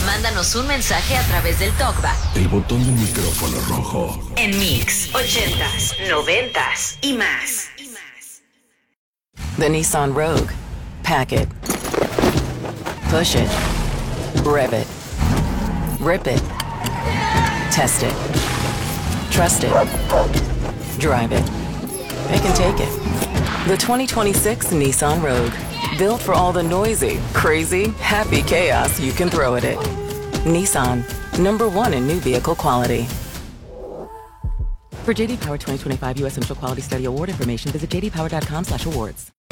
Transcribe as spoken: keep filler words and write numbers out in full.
Mándanos un mensaje a través del TalkBack. El botón del micrófono rojo. En Mix, ochentas, noventas y más. The Nissan Rogue. Pack it. Push it. Rev it. Rip it. Test it. Trust it. Drive it. It can take it. The twenty twenty-six Nissan Rogue. Built for all the noisy, crazy, happy chaos you can throw at it. Nissan. Number one in new vehicle quality. For J D Power twenty twenty-five U S Central Quality Study Award information, visit j d power dot com slash awards.